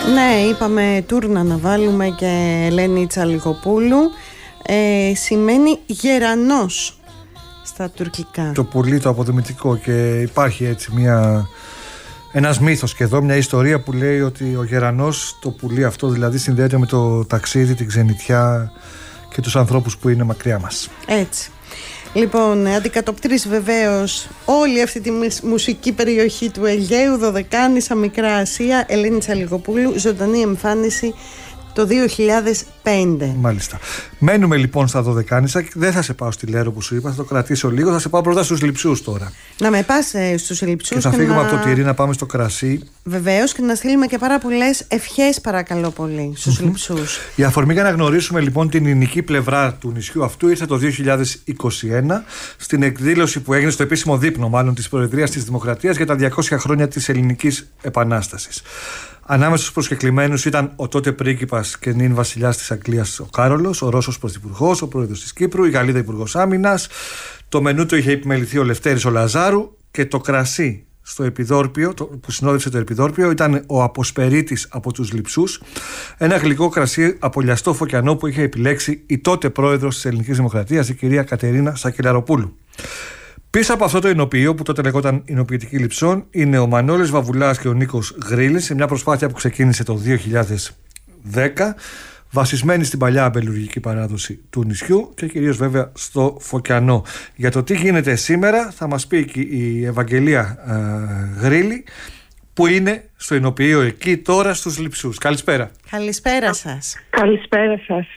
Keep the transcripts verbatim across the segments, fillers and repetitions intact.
Ναι, είπαμε τούρνα να βάλουμε και Ελένη Τσαλιγοπούλου. ε, Σημαίνει γερανός στα τουρκικά. Το πουλί το αποδημητικό. Και υπάρχει έτσι μια, ένας μύθος και εδώ, μια ιστορία που λέει ότι ο γερανός, το πουλί αυτό δηλαδή, συνδέεται με το ταξίδι, την ξενιτιά και τους ανθρώπους που είναι μακριά μας. Έτσι. Λοιπόν, αντικατοπτρίζει βεβαίως όλη αυτή τη μουσική περιοχή του Αιγαίου, Δωδεκάνησα, Μικρά Ασία, Ελένη Τσαλιγοπούλου, ζωντανή εμφάνιση το δύο χιλιάδες πέντε. Μάλιστα. Μένουμε λοιπόν στα Δωδεκάνησα. Δεν θα σε πάω στη Λέρο που σου είπα, θα το κρατήσω λίγο. Θα σε πάω πρώτα στους Λειψούς τώρα. Να με πας ε, στους Λειψούς. Και θα και φύγουμε να... από το τυρί να πάμε στο κρασί. Βεβαίως, και να στείλουμε και πάρα πολλές ευχές, παρακαλώ πολύ, στους mm-hmm. Λειψούς. Η αφορμή για να γνωρίσουμε λοιπόν την ελληνική πλευρά του νησιού αυτού ήρθε το δύο χιλιάδες είκοσι ένα στην εκδήλωση που έγινε στο επίσημο δείπνο, μάλλον, της Προεδρίας της Δημοκρατίας για τα διακόσια χρόνια της Ελληνικής Επανάστασης. Ανάμεσα στους προσκεκλημένους ήταν ο τότε πρίγκιπας και νυν βασιλιάς της Αγγλίας ο Κάρολος, ο Ρώσος πρωθυπουργός, ο πρόεδρος της Κύπρου, η Γαλλίδα υπουργός άμυνας. Το μενού το είχε επιμεληθεί ο Λευτέρης ο Λαζάρου και το κρασί στο επιδόρπιο, το, που συνόδευσε το επιδόρπιο, ήταν ο Αποσπερίτης από τους Λειψούς, ένα γλυκό κρασί από λιαστό φωκιανό που είχε επιλέξει η τότε πρόεδρος της Ελληνικής Δημοκρατίας, η κυρία Κατερίνα Σακελαροπούλου. Πίσω από αυτό το εινοποιείο, που τότε λεγόταν Εινοποιητική Λειψών, είναι ο Μανώλης Βαβουλάς και ο Νίκος Γρίλης, σε μια προσπάθεια που ξεκίνησε το δύο χιλιάδες δέκα, βασισμένη στην παλιά αμπελουργική παράδοση του νησιού και κυρίως βέβαια στο φωκιανό. Για το τι γίνεται σήμερα θα μας πει και η Ευαγγελία ε, Γρίλη, που είναι στο εινοποιείο εκεί τώρα στους Λειψούς. Καλησπέρα. Καλησπέρα σας. Καλησπέρα σας.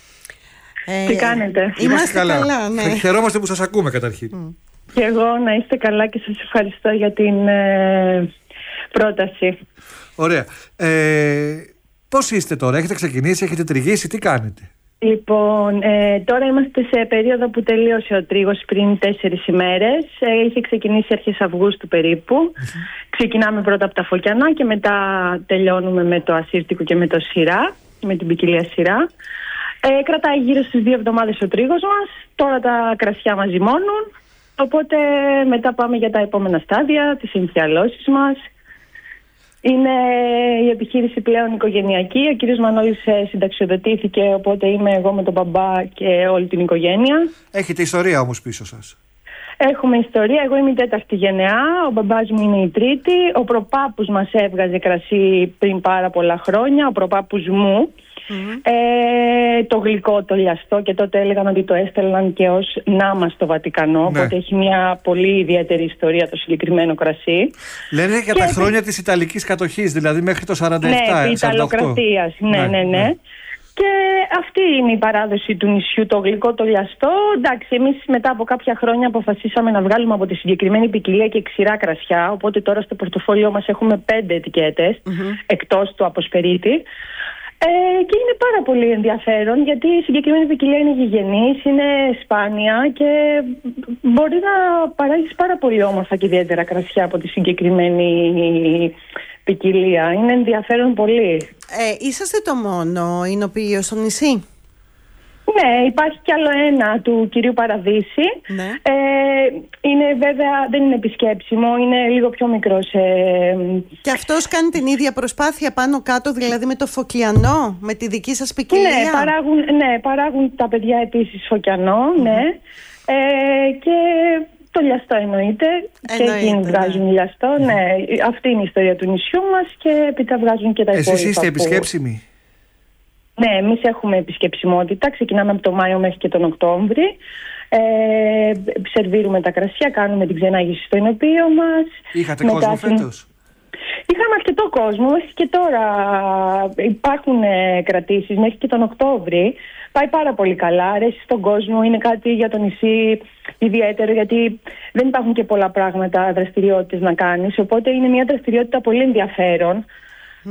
Ε, τι κάνετε? Είμαστε, είμαστε καλά, καλά ναι. Χαιρόμαστε που σας ακούμε καταρχήν. Mm. Και εγώ να είστε καλά και σας ευχαριστώ για την ε, πρόταση. Ωραία. Ε, πώς είστε τώρα, έχετε ξεκινήσει, έχετε τριγήσει, τι κάνετε? Λοιπόν, ε, τώρα είμαστε σε περίοδο που τελείωσε ο τρίγος πριν τέσσερις ημέρες. Ε, είχε ξεκινήσει αρχές Αυγούστου περίπου. Mm-hmm. Ξεκινάμε πρώτα από τα φωκιανά και μετά τελειώνουμε με το ασύρτικο και με το σειρά, με την ποικιλία σειρά. Ε, κρατάει γύρω στις δύο εβδομάδες ο τρίγος μας. Τώρα τα κρασιά μας ζυμώνουν. Οπότε μετά πάμε για τα επόμενα στάδια, τις εμφιαλώσεις μας. Είναι η επιχείρηση πλέον οικογενειακή. Ο κύριος Μανώλης συνταξιοδοτήθηκε, οπότε είμαι εγώ με τον μπαμπά και όλη την οικογένεια. Έχετε ιστορία όμως πίσω σας? Έχουμε ιστορία. Εγώ είμαι η τέταρτη γενεά, ο μπαμπάς μου είναι η τρίτη. Ο προπάπους μας έβγαζε κρασί πριν πάρα πολλά χρόνια, ο προπάπους μου. Mm-hmm. Ε, το γλυκό, το λιαστό, και τότε έλεγαν ότι το έστελναν και ως νάμα στο Βατικανό. Ναι. Οπότε έχει μια πολύ ιδιαίτερη ιστορία το συγκεκριμένο κρασί. Λένε για και τα χρόνια της Ιταλικής κατοχής, δηλαδή μέχρι το σαράντα επτά. Ναι, Ιταλοκρατίας. Ναι, ναι, ναι, ναι. ναι. Και αυτή είναι η παράδοση του νησιού, το γλυκό, το λιαστό. Εντάξει, εμείς μετά από κάποια χρόνια αποφασίσαμε να βγάλουμε από τη συγκεκριμένη ποικιλία και ξηρά κρασιά. Οπότε τώρα στο πορτοφόλιό μας έχουμε πέντε ετικέτες, mm-hmm. εκτός του Αποσπερίτη. Ε, και είναι πάρα πολύ ενδιαφέρον, γιατί η συγκεκριμένη ποικιλία είναι γηγενής, είναι σπάνια και μπορεί να παράγεις πάρα πολύ όμορφα και ιδιαίτερα κρασιά από τη συγκεκριμένη ποικιλία. Είναι ενδιαφέρον πολύ. Ε, είσαστε το μόνο εινοποιείο στο νησί? Ναι, υπάρχει κι άλλο ένα του κυρίου Παραδίση. Ναι. Ε, είναι βέβαια, δεν είναι επισκέψιμο, είναι λίγο πιο μικρός. Ε... Και αυτός κάνει την ίδια προσπάθεια πάνω κάτω, δηλαδή με το φωκιανό, με τη δική σας ποικιλία? Ναι, παράγουν, ναι, παράγουν τα παιδιά επίσης φωκιανό, mm-hmm. ναι. Ε, και το λιαστό εννοείται. εννοείται και εκείνοι βγάζουν ναι. λιαστό. Mm-hmm. Ναι, αυτή είναι η ιστορία του νησιού μας και έπειτα βγάζουν και τα υπόλοιπα. Εσείς είστε επισκέψιμοι? Ναι, εμείς έχουμε επισκεψιμότητα. Ξεκινάμε από το Μάιο μέχρι και τον Οκτώβρη. Ε, σερβίρουμε τα κρασιά, κάνουμε την ξενάγηση στο εινοποιείο μας. Είχατε μετά κόσμο φέτος? Είχαμε αρκετό κόσμο. Μέχρι και τώρα υπάρχουν ε, κρατήσεις μέχρι και τον Οκτώβρη. Πάει πάρα πολύ καλά, αρέσει στον κόσμο. Είναι κάτι για το νησί ιδιαίτερο, γιατί δεν υπάρχουν και πολλά πράγματα, δραστηριότητες να κάνεις. Οπότε είναι μια δραστηριότητα πολύ ενδιαφέρον.